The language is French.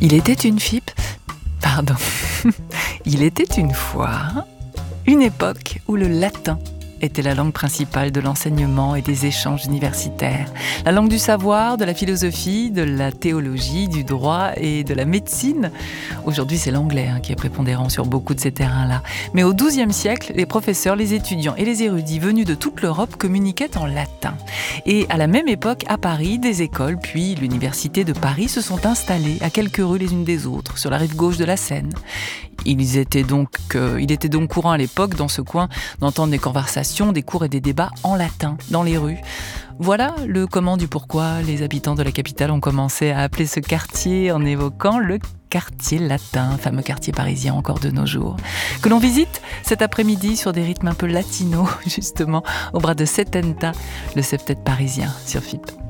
Il était une FIP, pardon, il était une fois une époque où le latin était la langue principale de l'enseignement et des échanges universitaires. La langue du savoir, de la philosophie, de la théologie, du droit et de la médecine. Aujourd'hui, c'est l'anglais qui est prépondérant sur beaucoup de ces terrains-là. Mais au XIIe siècle, les professeurs, les étudiants et les érudits venus de toute l'Europe communiquaient en latin. Et à la même époque, à Paris, des écoles, puis l'université de Paris se sont installées à quelques rues les unes des autres, sur la rive gauche de la Seine. Il était donc courant à l'époque, dans ce coin, d'entendre des conversations, des cours et des débats en latin, dans les rues. Voilà le comment du pourquoi les habitants de la capitale ont commencé à appeler ce quartier en évoquant le quartier latin, fameux quartier parisien encore de nos jours, que l'on visite cet après-midi sur des rythmes un peu latinos, justement, au bras de Setenta, le septet parisien sur FIP.